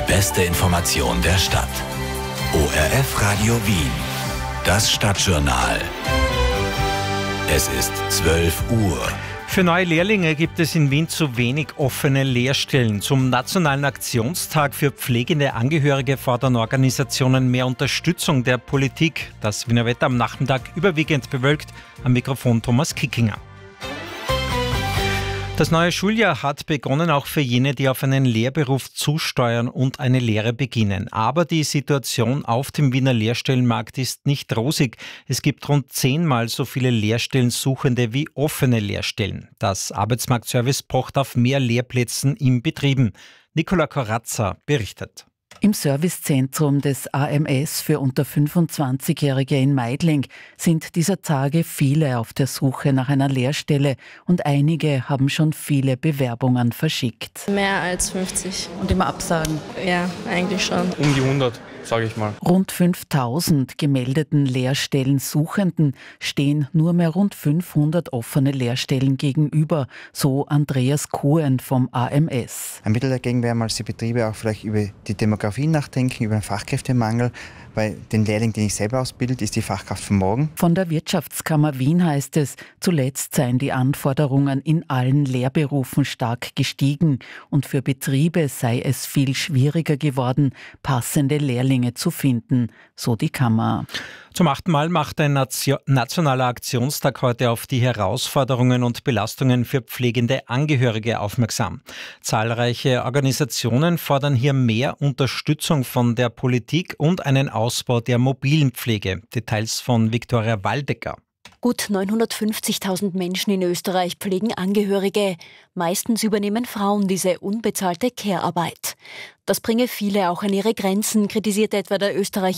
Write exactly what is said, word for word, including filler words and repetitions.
beste Information der Stadt. O R F Radio Wien. Das Stadtjournal. Es ist zwölf Uhr. Für neue Lehrlinge gibt es in Wien zu wenig offene Lehrstellen. Zum Nationalen Aktionstag für pflegende Angehörige fordern Organisationen mehr Unterstützung der Politik. Das Wiener Wetter am Nachmittag überwiegend bewölkt. Am Mikrofon Thomas Kickinger. Das neue Schuljahr hat begonnen, auch für jene, die auf einen Lehrberuf zusteuern und eine Lehre beginnen. Aber die Situation auf dem Wiener Lehrstellenmarkt ist nicht rosig. Es gibt rund zehnmal so viele Lehrstellensuchende wie offene Lehrstellen. Das Arbeitsmarktservice pocht auf mehr Lehrplätzen in Betrieben. Nicola Corazza berichtet. Im Servicezentrum des A M S für unter fünfundzwanzigjährige in Meidling sind dieser Tage viele auf der Suche nach einer Lehrstelle und einige haben schon viele Bewerbungen verschickt. Mehr als fünfzig. Und immer Absagen? Ja, eigentlich schon. Um die hundert, sage ich mal. Rund fünftausend gemeldeten Lehrstellensuchenden stehen nur mehr rund fünfhundert offene Lehrstellen gegenüber, so Andreas Kuhn vom A M S. Ein Mittel dagegen wäre mal, dass die Betriebe auch vielleicht über die Demografie nachdenken, über den Fachkräftemangel, weil den Lehrling, den ich selber ausbilde, ist die Fachkraft von morgen. Von der Wirtschaftskammer Wien heißt es, zuletzt seien die Anforderungen in allen Lehrberufen stark gestiegen und für Betriebe sei es viel schwieriger geworden, passende Lehrlinge zu finden, so die Kammer. Zum achten Mal macht ein nationaler Aktionstag heute auf die Herausforderungen und Belastungen für pflegende Angehörige aufmerksam. Zahlreiche Organisationen fordern hier mehr Unterstützung von der Politik und einen Ausbau der mobilen Pflege. Details von Viktoria Waldecker. Gut neunhundertfünfzigtausend Menschen in Österreich pflegen Angehörige. Meistens übernehmen Frauen diese unbezahlte Care-Arbeit. Das bringe viele auch an ihre Grenzen, kritisiert etwa der Österreich